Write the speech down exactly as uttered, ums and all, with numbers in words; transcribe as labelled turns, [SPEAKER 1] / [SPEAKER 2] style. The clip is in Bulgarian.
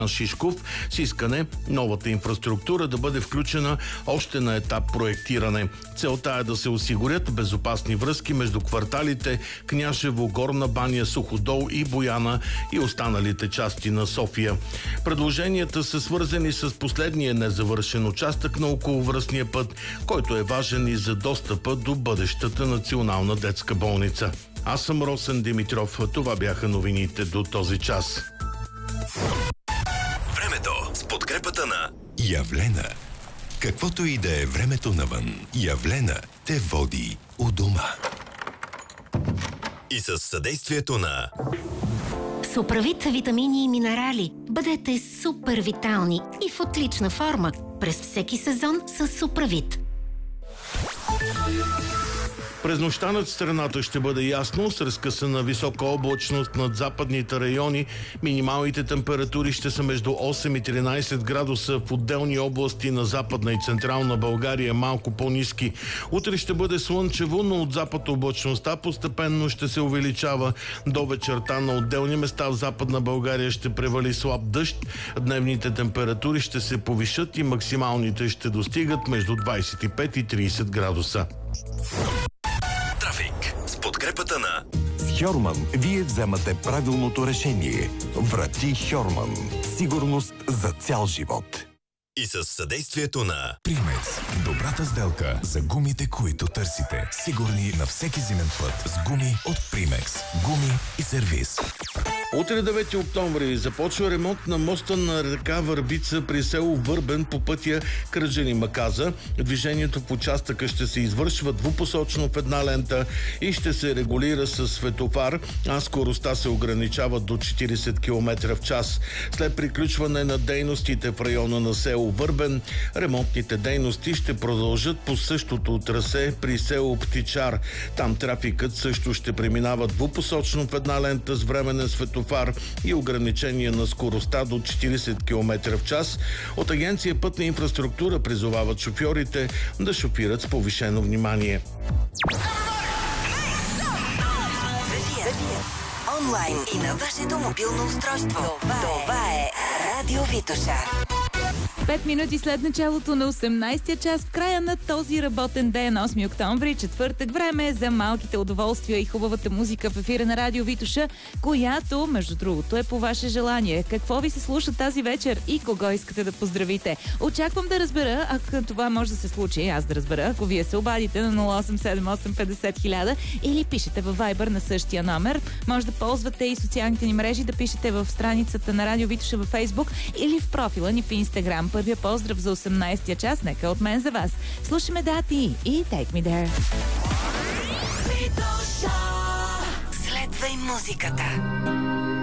[SPEAKER 1] Шишков с искане новата инфраструктура да бъде включена още на етап проектиране. Целта е да се осигурят безопасни връзки между кварталите Княжево, Горна баня, Суходол и Бояна и останалите части на София. Предложенията са свързани с последния незавършен участък на околовръстния път, който е важен и за достъпа до бъдещата национална детска болница. Аз съм Росен Димитров. Това бяха новините до този час.
[SPEAKER 2] С подкрепата на Явлена. Каквото и да е времето навън, Явлена те води у дома. И с съдействието на
[SPEAKER 3] Суправит витамини и минерали. Бъдете супер витални и в отлична форма през всеки сезон с Суправит.
[SPEAKER 1] През нощта над страната ще бъде ясно, с разкъсана висока облачност над западните райони. Минималните температури ще са между осем и тринайсет градуса, в отделни области на Западна и Централна България малко по-ниски. Утре ще бъде слънчево, но от запад облачността постепенно ще се увеличава. До вечерта на отделни места в Западна България ще превали слаб дъжд. Дневните температури ще се повишат и максималните ще достигат между двайсет и пет и трийсет градуса.
[SPEAKER 2] С подкрепата на
[SPEAKER 4] С Хьорман вие вземате правилното решение. Врати Хьорман. Сигурност за цял живот.
[SPEAKER 2] И с съдействието на
[SPEAKER 5] Примекс. Добрата сделка за гумите, които търсите. Сигурни на всеки зимен път с гуми от Примекс. Гуми и сервиз.
[SPEAKER 1] Утре, девети октомври, започва ремонт на моста на река Върбица при село Върбен по пътя Кърджали-Маказа. Движението по участъка ще се извършва двупосочно в една лента и ще се регулира с светофар, а скоростта се ограничава до четирийсет километра в час. След приключване на дейностите в района на село Върбен, ремонтните дейности ще продължат по същото трасе при село Птичар. Там трафикът също ще преминава двупосочно в една лента с временен светофар и ограничение на скоростта до четирийсет километра в час. От Агенция Пътна инфраструктура призовават шофьорите да шофират с повишено внимание.
[SPEAKER 6] Онлайн и на вашето мобилно устройство. Това е Радио Витоша.
[SPEAKER 7] Пет минути след началото на осемнайсетия час, в края на този работен ден, осми октомври, четвъртък, време е за малките удоволствия и хубавата музика в ефира на Радио Витоша, която, между другото, е по ваше желание. Какво ви се слуша тази вечер и кого искате да поздравите? Очаквам да разбера, ако това може да се случи, аз да разбера, ако вие се обадите на нула осем седем осем петдесет хиляда или пишете във Viber на същия номер. Може да ползвате и социалните ни мрежи, да пишете в страницата на Радио Витоша във Facebook или в профила ни в Instagram. Първия поздрав за осемнайсетия час, нека от мен за вас. Слушаме Дати и Take Me There.
[SPEAKER 6] Следвай музиката.